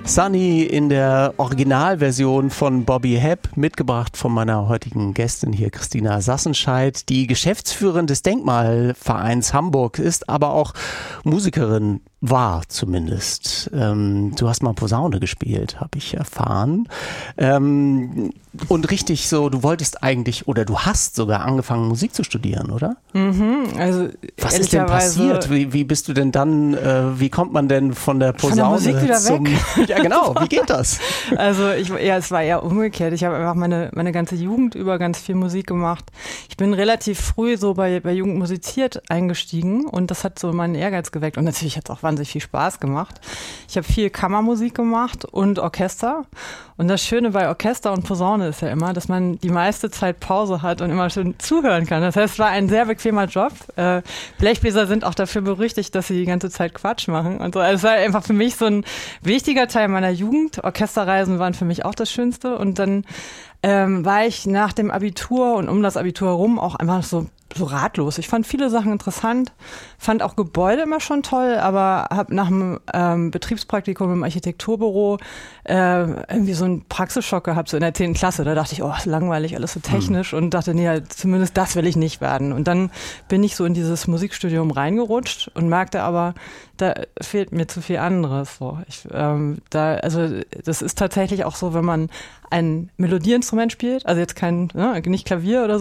Sunny in der Originalversion von Bobby Hepp, mitgebracht von meiner heutigen Gästin hier, Christina Sassenscheid, die Geschäftsführerin des Denkmalvereins Hamburg ist, aber auch Musikerin war zumindest. Du hast mal Posaune gespielt, habe ich erfahren. Und richtig so, du wolltest eigentlich, oder du hast sogar angefangen, Musik zu studieren, oder? Also was ist denn passiert? Wie bist du denn dann, wie kommt man denn von der Posaune von der Musik wieder zum... weg? Ja genau, wie geht das? Also es war eher umgekehrt. Ich habe einfach meine ganze Jugend über ganz viel Musik gemacht. Ich bin relativ früh so bei Jugend musiziert eingestiegen und das hat so meinen Ehrgeiz geweckt und natürlich hat es auch wahnsinnig viel Spaß gemacht. Ich habe viel Kammermusik gemacht und Orchester und das Schöne bei Orchester und Posaune ist ja immer, dass man die meiste Zeit Pause hat und immer schön zuhören kann. Das heißt, es war ein sehr bequemer Job. Blechbläser sind auch dafür berüchtigt, dass sie die ganze Zeit Quatsch machen und so. Also es war einfach für mich so ein wichtiger Teil meiner Jugend. Orchesterreisen waren für mich auch das Schönste und dann war ich nach dem Abitur und um das Abitur herum auch einfach so ratlos. Ich fand viele Sachen interessant, fand auch Gebäude immer schon toll, aber habe nach dem Betriebspraktikum im Architekturbüro irgendwie so einen Praxisschock gehabt, so in der 10. Klasse. Da dachte ich, ist langweilig, alles so technisch und dachte, nee, zumindest das will ich nicht werden. Und dann bin ich so in dieses Musikstudium reingerutscht und merkte aber, da fehlt mir zu viel anderes. So. Also das ist tatsächlich auch so, wenn man ein Melodieinstrument spielt, also jetzt nicht Klavier oder